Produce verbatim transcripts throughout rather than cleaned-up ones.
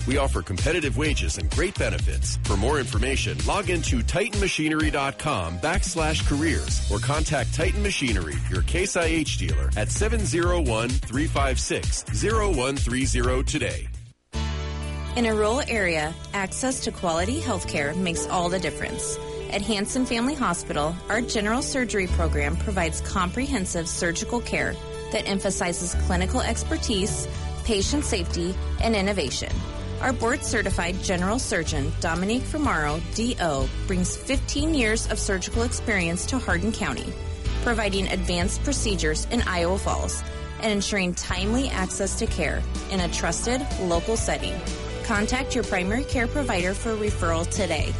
We offer competitive wages and great benefits. For more information, log into titanmachinery.com backslash careers or contact Titan Machinery, your Case I H dealer, at seven oh one, three five six, oh one three oh today. In a rural area, access to quality health care makes all the difference. At Hanson Family Hospital, our general surgery program provides comprehensive surgical care that emphasizes clinical expertise, patient safety, and innovation. Our board-certified general surgeon, Dominique Fermaro, D O, brings fifteen years of surgical experience to Hardin County, providing advanced procedures in Iowa Falls and ensuring timely access to care in a trusted local setting. Contact your primary care provider for a referral today.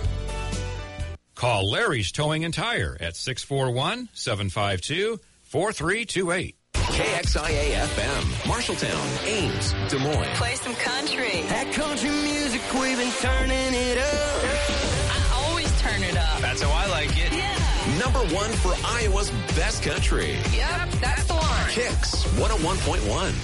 Call Larry's Towing and Tire at six four one, seven five two, four three two eight. K X I A F M, Marshalltown, Ames, Des Moines. Play some country. That country music, we've been turning it up. I always turn it up. That's how I like it. Yeah. Number one for Iowa's best country. Yep, that's the one. Kicks one oh one point one.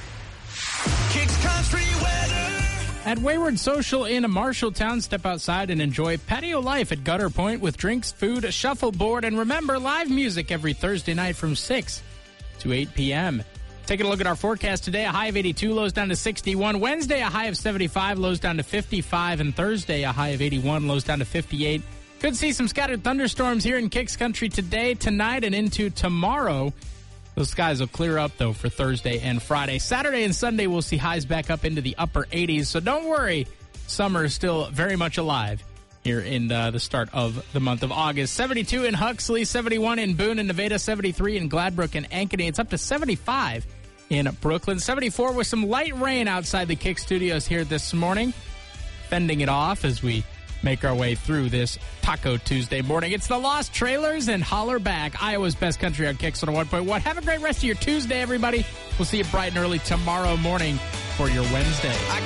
Kicks country weather. At Wayward Social in Marshalltown, step outside and enjoy patio life at Gutter Point with drinks, food, a shuffleboard, and remember, live music every Thursday night from six to eight p.m. Taking a look at our forecast today, a high of eighty-two, lows down to sixty-one. Wednesday, a high of seventy-five, lows down to fifty-five. And Thursday, a high of eighty-one, lows down to fifty-eight. Could see some scattered thunderstorms here in Kicks Country today, tonight, and into tomorrow. Those skies will clear up, though, for Thursday and Friday. Saturday and Sunday, we'll see highs back up into the upper eighties. So don't worry, summer is still very much alive here in uh, the start of the month of August. seventy-two in Huxley, seventy-one in Boone and Nevada, seventy-three in Gladbrook and Ankeny. It's up to seventy-five in Brooklyn. seventy-four with some light rain outside the Kick Studios here this morning. Fending it off as we make our way through this Taco Tuesday morning. It's the Lost Trailers and Holler Back, Iowa's best country on Kicks one oh one point one. Have a great rest of your Tuesday, everybody. We'll see you bright and early tomorrow morning for your Wednesday.